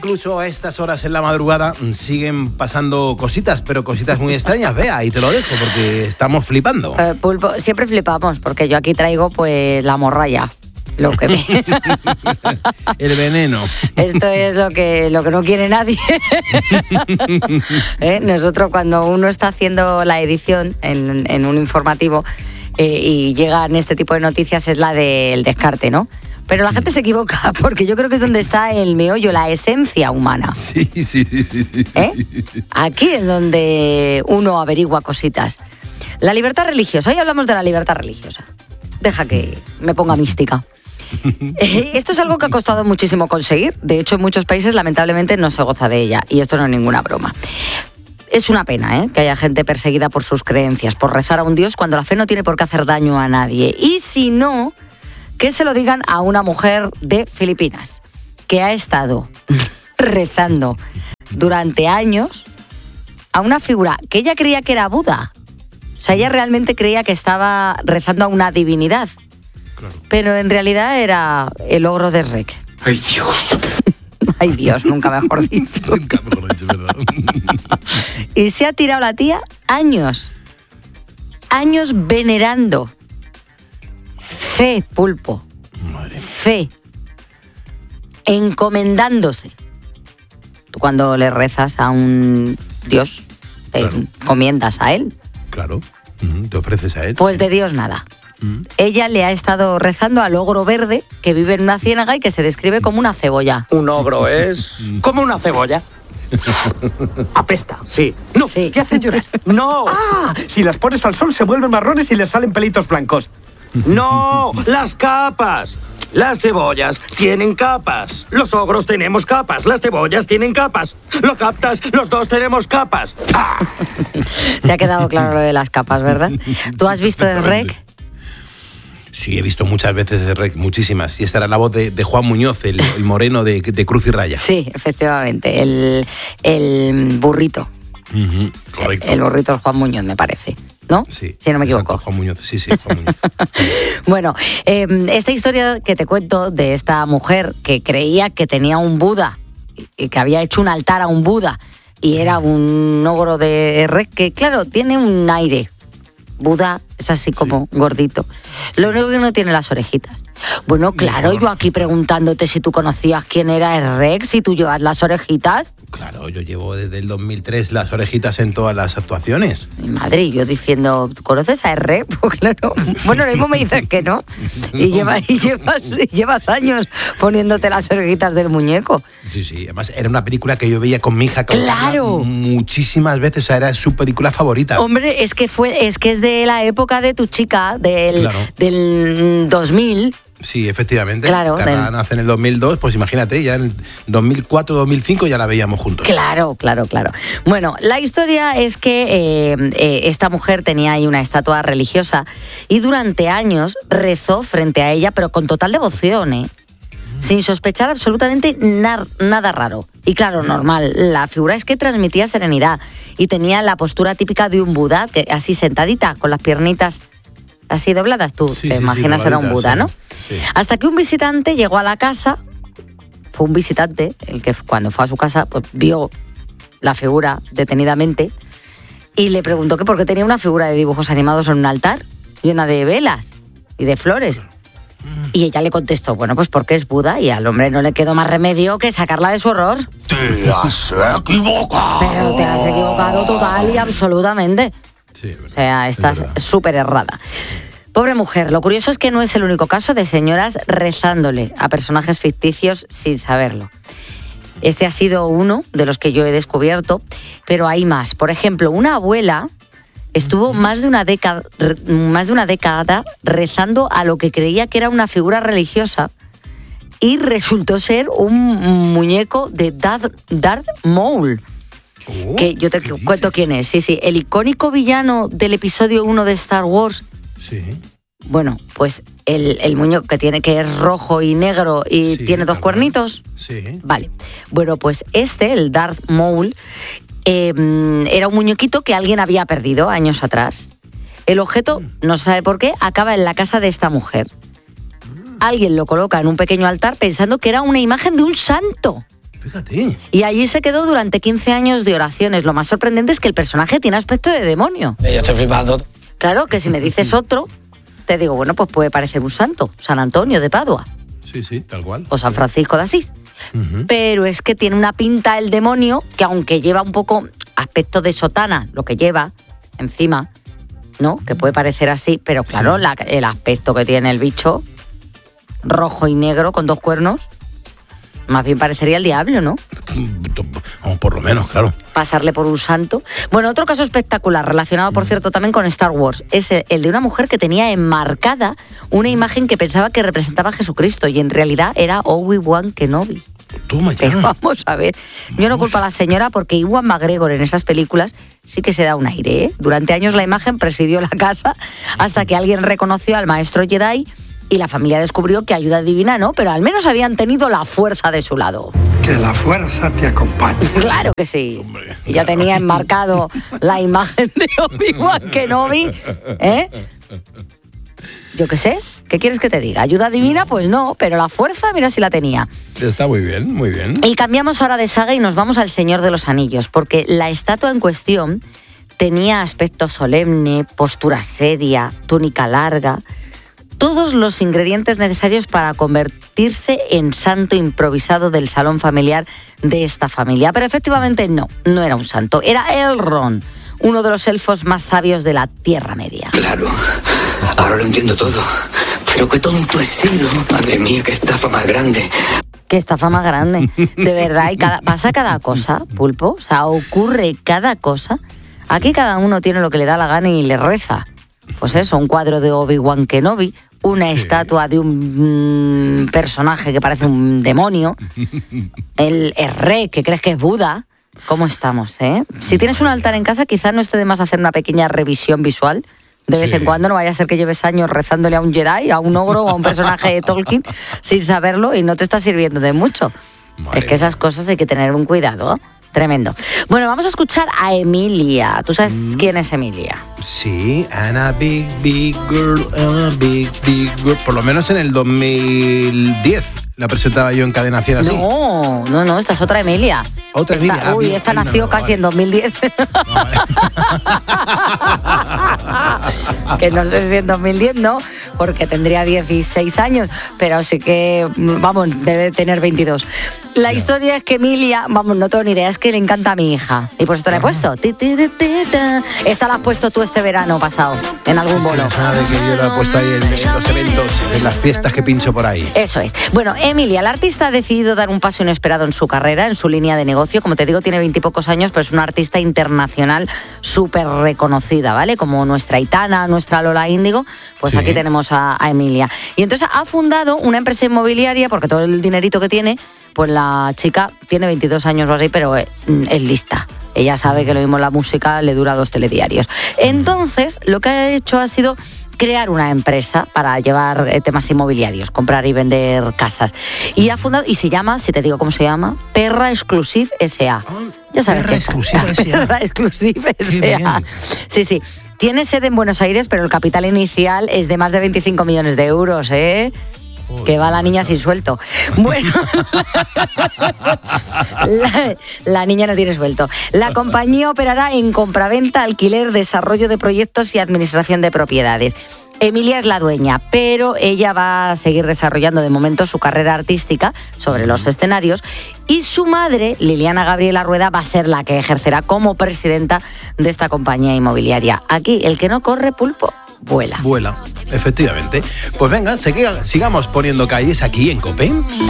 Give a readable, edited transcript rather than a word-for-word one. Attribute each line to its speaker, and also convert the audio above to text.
Speaker 1: incluso a estas horas en la madrugada siguen pasando cositas, pero cositas muy extrañas. Vea, y te lo dejo porque estamos flipando.
Speaker 2: Pulpo, siempre flipamos porque yo aquí traigo pues la morralla. Lo que
Speaker 1: El veneno.
Speaker 2: Esto es lo que no quiere nadie. Nosotros cuando uno está haciendo la edición en un informativo y llegan este tipo de noticias es la del descarte, ¿no? Pero la gente se equivoca porque yo creo que es donde está el meollo, la esencia humana.
Speaker 1: Sí.
Speaker 2: Aquí es donde uno averigua cositas. La libertad religiosa. Hoy hablamos de la libertad religiosa. Deja que me ponga mística. Esto es algo que ha costado muchísimo conseguir. De hecho, en muchos países lamentablemente no se goza de ella. Y esto no es ninguna broma. Es una pena, que haya gente perseguida por sus creencias, por rezar a un Dios cuando la fe no tiene por qué hacer daño a nadie. Y si no, que se lo digan a una mujer de Filipinas que ha estado rezando durante años a una figura que ella creía que era Buda. O sea, ella realmente creía que estaba rezando a una divinidad. Claro. Pero en realidad era el ogro de Rec.
Speaker 3: ¡Ay, Dios!
Speaker 2: ¡Ay, Dios! Nunca mejor dicho.
Speaker 1: Nunca mejor dicho, ¿verdad?
Speaker 2: Y se ha tirado la tía años venerando. Fe, Pulpo.
Speaker 1: Madre.
Speaker 2: Fe. Encomendándose. Tú cuando le rezas a un Dios, te encomiendas a él.
Speaker 1: Claro. Te ofreces a él.
Speaker 2: Pues de Dios nada. Ella le ha estado rezando al ogro verde que vive en una ciénaga y que se describe como una cebolla.
Speaker 3: Un ogro es como una cebolla. Apesta, sí. No,
Speaker 2: sí.
Speaker 3: ¿Qué hacen llorar? No. Si las pones al sol se vuelven marrones y les salen pelitos blancos. No, las capas. Las cebollas tienen capas. Los ogros tenemos capas. Las cebollas tienen capas. ¿Lo captas? Los dos tenemos capas.
Speaker 2: Te ha quedado claro lo de las capas, ¿verdad? ¿Tú has visto el Rec?
Speaker 1: Sí, he visto muchas veces el Rec, muchísimas. Y esta era la voz de Juan Muñoz, el moreno de Cruz y Raya.
Speaker 2: Sí, efectivamente, el burrito.
Speaker 1: Correcto.
Speaker 2: El burrito es Juan Muñoz, me parece, ¿no?
Speaker 1: Sí,
Speaker 2: si no me equivoco.
Speaker 1: Exacto, Juan Muñoz, sí, Juan Muñoz.
Speaker 2: Bueno, esta historia que te cuento de esta mujer que creía que tenía un Buda y que había hecho un altar a un Buda y era un ogro de Rec que, claro, tiene un aire. Buda es así como gordito. Lo único que no tiene las orejitas. Bueno, claro, yo aquí preguntándote si tú conocías quién era el Rec, si tú llevas las orejitas.
Speaker 1: Claro, yo llevo desde el 2003 las orejitas en todas las actuaciones.
Speaker 2: Mi madre, y yo diciendo, ¿tú conoces a Rec? Pues claro, bueno, lo mismo me dices que no. Y llevas años poniéndote las orejitas del muñeco.
Speaker 1: Sí, además era una película que yo veía con mi hija
Speaker 2: claro.
Speaker 1: Muchísimas veces, o sea, era su película favorita.
Speaker 2: Hombre, es que es de la época de tu chica, del 2000.
Speaker 1: Sí, efectivamente.
Speaker 2: Claro.
Speaker 1: Carla nace en el 2002, pues imagínate, ya en 2004, 2005 ya la veíamos juntos.
Speaker 2: Claro. Bueno, la historia es que esta mujer tenía ahí una estatua religiosa y durante años rezó frente a ella, pero con total devoción, sin sospechar absolutamente nada raro. Y claro, normal, la figura es que transmitía serenidad y tenía la postura típica de un Buda, que así sentadita, con las piernitas así dobladas. Tú te imaginas era un Buda, ¿no?
Speaker 1: Sí.
Speaker 2: Hasta que un visitante llegó a la casa, fue un visitante, el que cuando fue a su casa, pues vio la figura detenidamente y le preguntó que por qué tenía una figura de dibujos animados en un altar llena de velas y de flores. Y ella le contestó, bueno, pues porque es Buda, y al hombre no le quedó más remedio que sacarla de su horror.
Speaker 3: ¡Te has equivocado!
Speaker 2: Pero te has equivocado total y absolutamente.
Speaker 1: Sí, es verdad,
Speaker 2: o sea, estás súper errada. Pobre mujer, lo curioso es que no es el único caso de señoras rezándole a personajes ficticios sin saberlo. Este ha sido uno de los que yo he descubierto, pero hay más. Por ejemplo, una abuela estuvo más de una década rezando a lo que creía que era una figura religiosa y resultó ser un muñeco de Darth Maul. Que yo te cuento quién es. Sí, el icónico villano del episodio 1 de Star Wars.
Speaker 1: Sí.
Speaker 2: Bueno, pues el muñeco que es rojo y negro y tiene dos cuernitos.
Speaker 1: Sí.
Speaker 2: Vale. Bueno, pues el Darth Maul, era un muñequito que alguien había perdido años atrás. El objeto, no se sabe por qué, acaba en la casa de esta mujer. Alguien lo coloca en un pequeño altar pensando que era una imagen de un santo.
Speaker 1: Fíjate.
Speaker 2: Y allí se quedó durante 15 años de oraciones. Lo más sorprendente es que el personaje tiene aspecto de demonio.
Speaker 4: Yo estoy flipando.
Speaker 2: Claro, que si me dices otro, te digo, bueno, pues puede parecer un santo. San Antonio de Padua.
Speaker 1: Sí, tal cual.
Speaker 2: O San Francisco de Asís. Pero es que tiene una pinta el demonio que, aunque lleva un poco aspecto de sotana, lo que lleva encima, ¿no? Que puede parecer así, pero claro, el aspecto que tiene el bicho, rojo y negro con 2 cuernos, más bien parecería el diablo, ¿no?
Speaker 1: Por lo menos, claro.
Speaker 2: Pasarle por un santo. Bueno, otro caso espectacular, relacionado, por cierto, también con Star Wars, es el de una mujer que tenía enmarcada una imagen que pensaba que representaba a Jesucristo y en realidad era Obi-Wan Kenobi.
Speaker 1: Toma ya.
Speaker 2: Pero vamos a ver, yo no culpo a la señora porque Ewan McGregor en esas películas sí que se da un aire, ¿eh? Durante años la imagen presidió la casa hasta que alguien reconoció al maestro Jedi y la familia descubrió que ayuda divina no, pero al menos habían tenido la fuerza de su lado.
Speaker 5: Que la fuerza te acompañe.
Speaker 2: Claro que sí.
Speaker 1: Hombre,
Speaker 2: Y ya tenía enmarcado la imagen de Obi-Wan Kenobi, ¿eh? Yo qué sé, ¿qué quieres que te diga? ¿Ayuda divina? Pues no, pero la fuerza, mira si la tenía.
Speaker 1: Está muy bien, muy bien.
Speaker 2: Y cambiamos ahora de saga y nos vamos al Señor de los Anillos, porque la estatua en cuestión tenía aspecto solemne, postura seria, túnica larga, todos los ingredientes necesarios para convertirse en santo improvisado del salón familiar de esta familia. Pero efectivamente no era un santo, era Elrond, uno de los elfos más sabios de la Tierra Media.
Speaker 6: Claro, ahora lo entiendo todo. Pero qué tonto he sido. Madre mía, qué estafa más grande.
Speaker 2: Qué estafa más grande, de verdad. Y pasa cada cosa, Pulpo. O sea, ocurre cada cosa. Aquí cada uno tiene lo que le da la gana y le reza. Pues eso, un cuadro de Obi-Wan Kenobi, una estatua de un personaje que parece un demonio, el rey que crees que es Buda. ¿Cómo estamos, eh? Si tienes un altar en casa, quizás no esté de más hacer una pequeña revisión visual. De vez en cuando, no vaya a ser que lleves años rezándole a un Jedi, a un ogro o a un personaje de Tolkien sin saberlo y no te está sirviendo de mucho.
Speaker 1: Madre
Speaker 2: es que esas cosas hay que tener un cuidado tremendo. Bueno, vamos a escuchar a Emilia. ¿Tú sabes quién es Emilia?
Speaker 1: Sí, Anna Big Girl, Big Girl. Por lo menos en el 2010 la presentaba yo en Cadena 100 así.
Speaker 2: No, esta es otra Emilia.
Speaker 1: Otra Emilia.
Speaker 2: Uy, esta nació casi en 2010. Que no sé si en 2010 no, porque tendría 16 años, pero sí que, vamos, debe tener 22. La historia es que Emilia, vamos, no tengo ni idea, es que le encanta a mi hija. Y por eso te la he puesto. Esta la has puesto tú este verano pasado, en algún bolo.
Speaker 1: Me suena de que yo la he puesto ahí en los eventos, en las fiestas que pincho por ahí.
Speaker 2: Eso es. Bueno, Emilia, la artista ha decidido dar un paso inesperado en su carrera, en su línea de negocio. Como te digo, tiene 20 y pocos años, pero es una artista internacional súper reconocida, ¿vale? Como nuestra Aitana, nuestra Lola Índigo, pues
Speaker 1: Sí.
Speaker 2: aquí tenemos a Emilia. Y entonces ha fundado una empresa inmobiliaria, porque todo el dinerito que tiene, pues la chica tiene 22 años o así, pero es lista. Ella sabe que lo mismo la música le dura 2 telediarios. Entonces, lo que ha hecho ha sido crear una empresa para llevar temas inmobiliarios, comprar y vender casas. Y ha fundado, y se llama, si te digo cómo se llama, Terra Exclusive S.A. Ya sabes
Speaker 1: Terra
Speaker 2: qué es.
Speaker 1: Exclusive S.A..
Speaker 2: Terra Exclusive
Speaker 1: Qué
Speaker 2: S.A.
Speaker 1: bien.
Speaker 2: Sí. Tiene sede en Buenos Aires, pero el capital inicial es de más de 25 millones de euros, ¿eh? Que va la niña sin suelto. Bueno, la niña no tiene suelto. La compañía operará en compraventa, alquiler, desarrollo de proyectos y administración de propiedades. Emilia es la dueña, pero ella va a seguir desarrollando de momento su carrera artística sobre los escenarios y su madre, Liliana Gabriela Rueda, va a ser la que ejercerá como presidenta de esta compañía inmobiliaria. Aquí, el que no corre, Pulpo, vuela.
Speaker 1: Vuela, efectivamente. Pues venga, sigamos poniendo calles aquí en COPE.